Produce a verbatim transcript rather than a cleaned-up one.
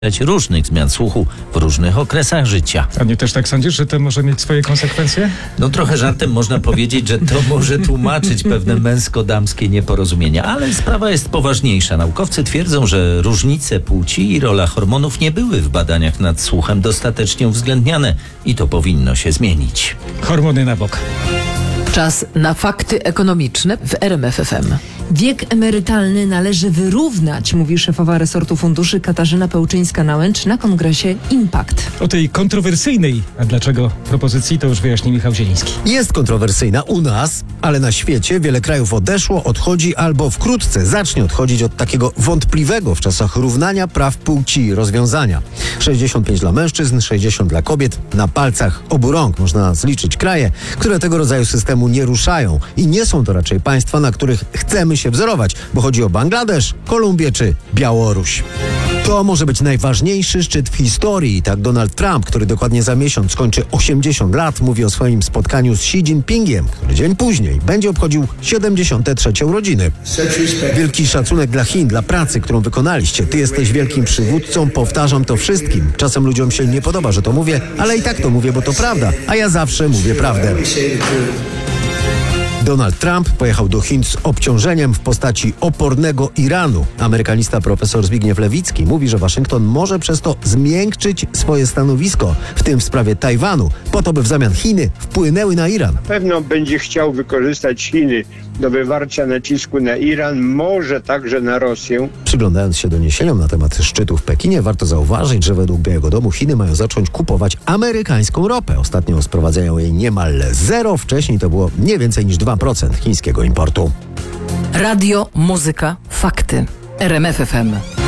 różnych zmian słuchu w różnych okresach życia. A nie też tak sądzisz, że to może mieć swoje konsekwencje? No trochę żartem można powiedzieć, że to może tłumaczyć pewne męsko-damskie nieporozumienia, ale sprawa jest poważniejsza. Naukowcy twierdzą, że różnice płci i rola hormonów nie były w badaniach nad słuchem dostatecznie uwzględniane i to powinno się zmienić. Hormony na bok. Czas na fakty ekonomiczne w R M F F M. Wiek emerytalny należy wyrównać, mówi szefowa resortu funduszy Katarzyna Pełczyńska-Nałęcz na kongresie Impact. O tej kontrowersyjnej, a dlaczego propozycji, to już wyjaśni Michał Zieliński. Jest kontrowersyjna u nas, ale na świecie wiele krajów odeszło, odchodzi albo wkrótce zacznie odchodzić od takiego wątpliwego w czasach równania praw płci rozwiązania. sześćdziesiąt pięć dla mężczyzn, sześćdziesiąt dla kobiet. Na palcach obu rąk można zliczyć kraje, które tego rodzaju systemu nie ruszają i nie są to raczej państwa, na których chcemy się wzorować, bo chodzi o Bangladesz, Kolumbię czy Białoruś. To może być najważniejszy szczyt w historii. Tak Donald Trump, który dokładnie za miesiąc skończy osiemdziesiąt lat, mówi o swoim spotkaniu z Xi Jinpingiem, który dzień później będzie obchodził siedemdziesiąte trzecie urodziny. Wielki szacunek dla Chin, dla pracy, którą wykonaliście. Ty jesteś wielkim przywódcą, powtarzam to wszystkim. Czasem ludziom się nie podoba, że to mówię, ale i tak to mówię, bo to prawda, a ja zawsze mówię prawdę. Donald Trump pojechał do Chin z obciążeniem w postaci opornego Iranu. Amerykanista profesor Zbigniew Lewicki mówi, że Waszyngton może przez to zmiękczyć swoje stanowisko, w tym w sprawie Tajwanu, po to by w zamian Chiny wpłynęły na Iran. Na pewno będzie chciał wykorzystać Chiny do wywarcia nacisku na Iran, może także na Rosję. Przyglądając się doniesieniom na temat szczytu w Pekinie, warto zauważyć, że według Białego Domu Chiny mają zacząć kupować amerykańską ropę. Ostatnio sprowadzają jej niemal zero, wcześniej to było nie więcej niż dwa procent chińskiego importu. Radio, muzyka, fakty. R M F F M.